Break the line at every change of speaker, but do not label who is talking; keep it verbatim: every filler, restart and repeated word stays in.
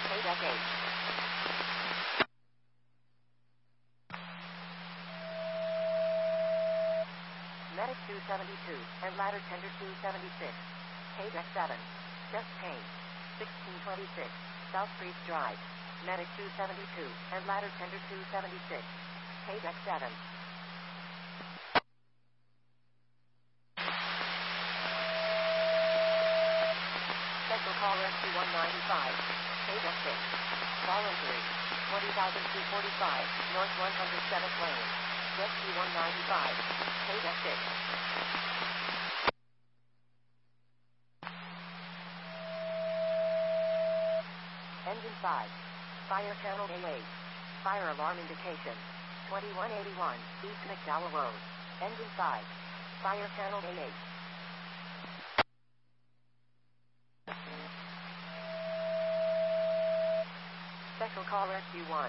K-Deck eight. Medic two seventy-two, and ladder tender two seventy-six. K-Deck seven. Just paint. sixteen twenty-six, South Priest Drive. Medic two seventy-two, and ladder tender two seventy-six. K-Deck seven. Special call rescue one ninety-five. K-Deck six. Voluntary. twenty thousand two forty-five, North one hundred seventh Lane. Rescue one ninety-five. K-Deck six. Engine five. Fire channel A eight. Fire alarm indication. twenty-one eighty-one, East McDowell Road. Engine five. Fire channel A eight. Special call rescue one.